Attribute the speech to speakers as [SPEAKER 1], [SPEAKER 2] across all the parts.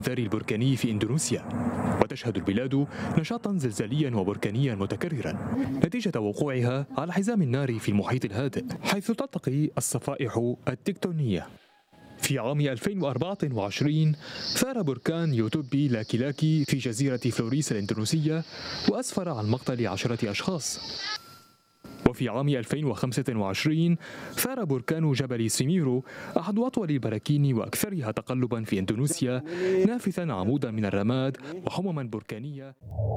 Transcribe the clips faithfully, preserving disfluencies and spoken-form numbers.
[SPEAKER 1] الانفجار البركاني في إندونيسيا. وتشهد البلاد نشاطا زلزاليا وبركانيا متكررا نتيجة وقوعها على حزام النار في المحيط الهادئ، حيث تلتقي الصفائح التكتونية. في عام ألفين وأربعة وعشرين ثار بركان يوتوبي لاكي لاكي في جزيرة فلوريس الإندونيسية وأسفر عن مقتل عشرة أشخاص. وفي عام ألفين وخمسة وعشرين ثار بركان جبل سيميرو، أحد أطول البراكين وأكثرها تقلبا في إندونيسيا، نافثا عمودا من الرماد وحمما بركانية.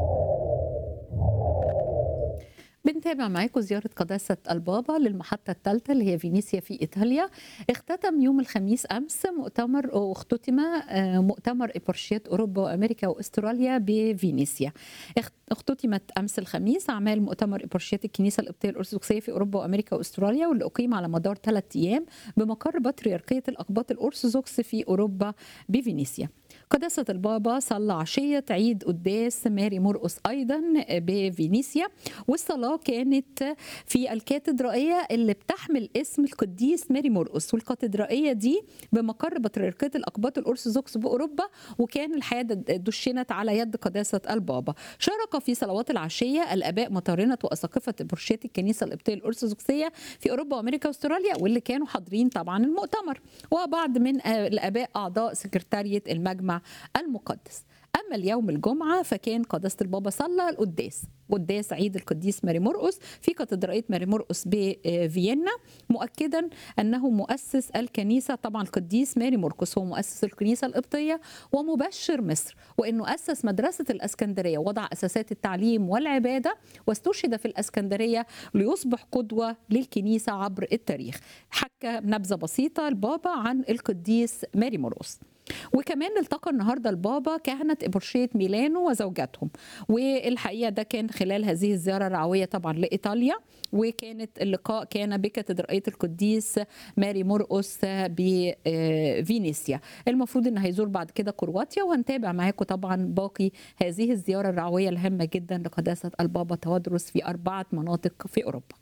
[SPEAKER 2] بنتابع معاكم زيارة قداسة البابا للمحطة الثالثة اللي هي فينيسيا في إيطاليا. اختتم يوم الخميس أمس مؤتمر أو اختتم مؤتمر إبرشيات أوروبا وأمريكا وأستراليا بفينيسيا. اختتمت أمس الخميس أعمال مؤتمر إبرشيات الكنيسة القبطية الأرثوذكسية في أوروبا وأمريكا وأستراليا، واللي أقيم على مدار ثلاث أيام بمقر بطريركية الأقباط الأرثوذكس في أوروبا بفينيسيا. قداسة البابا صلى عشية عيد قداس ماري مرقس أيضا بفينيسيا، والصلاة كانت في الكاتدرائية اللي بتحمل اسم القديس ماري مرقس، والكاتدرائية دي بمقر بطريركية الأقباط الأرثوذكس بأوروبا، وكان الحياة دشنت على يد قداسة البابا. شارك في صلوات العشية الآباء مطارنة وأساقفة برشيات الكنيسة القبطية الأرثوذكسية في أوروبا وأمريكا وأستراليا، واللي كانوا حاضرين طبعا المؤتمر، وبعض من الآباء أعضاء سكرتارية المجمع المقدس. أما اليوم الجمعة فكان قداسة البابا صلى القداس قداس عيد القديس ماري مرقس في كاتدرائية ماري مرقس بفيينا، مؤكدا أنه مؤسس الكنيسة. طبعا القديس ماري مرقس هو مؤسس الكنيسة القبطية ومبشر مصر، وأنه أسس مدرسة الأسكندرية ووضع أساسات التعليم والعبادة، واستشهد في الأسكندرية ليصبح قدوة للكنيسة عبر التاريخ. حكى نبذة بسيطة البابا عن القديس ماري مرقس. وكمان التقى النهارده البابا كهنة إبرشية ميلانو وزوجاتهم، والحقيقة ده كان خلال هذه الزيارة الرعوية طبعا لإيطاليا، وكانت اللقاء كان بكاتدرائية القديس ماري مرقس بفينيسيا. المفروض إنه هيزور بعد كده كرواتيا، وهنتابع معاكم طبعا باقي هذه الزيارة الرعوية الهامة جدا لقداسة البابا توادرس في أربعة مناطق في أوروبا.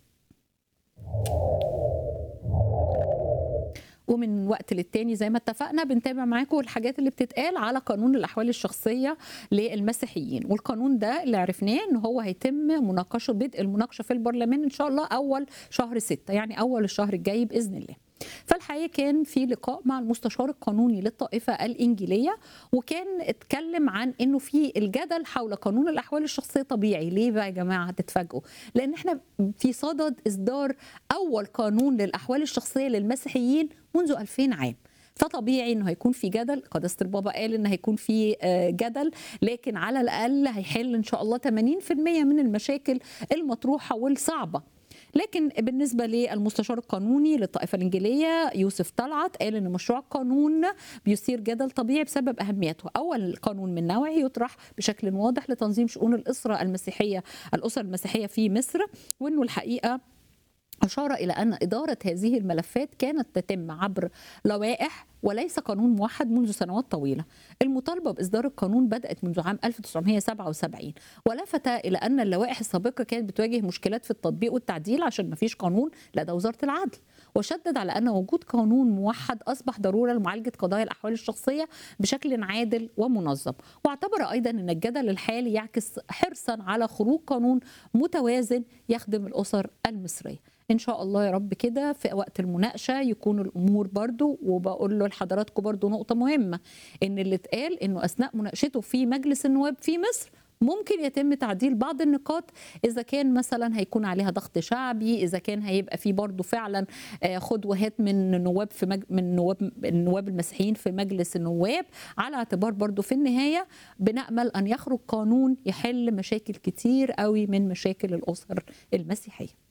[SPEAKER 2] ومن وقت للتاني زي ما اتفقنا بنتابع معاكم الحاجات اللي بتتقال على قانون الأحوال الشخصية للمسيحيين، والقانون ده اللي عرفناه ان هو هيتم مناقشة بدء المناقشة في البرلمان ان شاء الله أول شهر ستة، يعني أول الشهر الجاي بإذن الله. فالحقيقة كان في لقاء مع المستشار القانوني للطائفة الإنجيلية، وكان اتكلم عن انه في الجدل حول قانون الأحوال الشخصية طبيعي. ليه بقى يا جماعة؟ هتتفاجئوا، لأن احنا في صدد إصدار أول قانون للأحوال الشخصية للمسيحيين منذ ألفين عام، فطبيعي انه هيكون في جدل. قداسة البابا قال ان هيكون في جدل، لكن على الأقل هيحل ان شاء الله ثمانين بالمئة من المشاكل المطروحة والصعبة. لكن بالنسبة للمستشار القانوني للطائفة الإنجيلية يوسف طلعت قال أن مشروع القانون بيثير جدل طبيعي بسبب أهميته. أول قانون من نوعه يطرح بشكل واضح لتنظيم شؤون الأسرة المسيحية الأسر المسيحية في مصر، وأنه الحقيقة أشار إلى أن إدارة هذه الملفات كانت تتم عبر لوائح وليس قانون موحد منذ سنوات طويلة. المطالبة بإصدار القانون بدأت منذ عام ألف وتسعمئة وسبعة وسبعين، ولفت إلى أن اللوائح السابقة كانت بتواجه مشكلات في التطبيق والتعديل عشان ما فيش قانون لدى وزارة العدل، وشدد على أن وجود قانون موحد أصبح ضرورة لمعالجة قضايا الأحوال الشخصية بشكل عادل ومنظم. واعتبر أيضا أن الجدل الحالي يعكس حرصا على خروج قانون متوازن يخدم الأسر المصرية. إن شاء الله يا رب كده في وقت المناقشة يكون الأمور برضو. وبقول له لحضراتكم برضو نقطة مهمة، إن اللي اتقال إنه أثناء مناقشته في مجلس النواب في مصر ممكن يتم تعديل بعض النقاط إذا كان مثلا هيكون عليها ضغط شعبي، إذا كان هيبقى في برضو فعلا خد وهات من نواب في مج... من نواب النواب المسيحيين في مجلس النواب، على اعتبار برضو في النهاية بنأمل أن يخرج قانون يحل مشاكل كتير قوي من مشاكل الأسر المسيحية.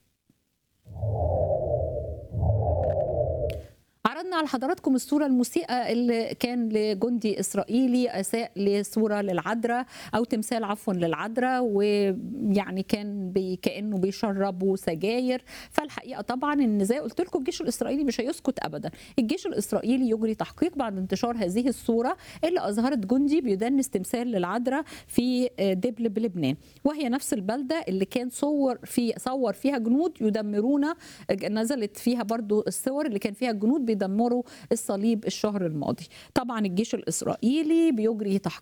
[SPEAKER 2] عرضنا على حضراتكم الصورة المسيئة اللي كان لجندي إسرائيلي أساء لصورة للعذراء أو تمثال عفوا للعذراء، ويعني كان بي كأنه بيشربوا سجاير. فالحقيقة طبعا إن زي قلت لكم الجيش الإسرائيلي مش هيسكت أبدا. الجيش الإسرائيلي يجري تحقيق بعد انتشار هذه الصورة اللي أظهرت جندي بيدنس تمثال للعذراء في دبل بلبنان، وهي نفس البلدة اللي كان صور في صور فيها جنود يدمرون، نزلت فيها برضو الصور اللي كان فيها الجنود بيدمرون تذمروا الصليب الشهر الماضي. طبعا الجيش الإسرائيلي بيجري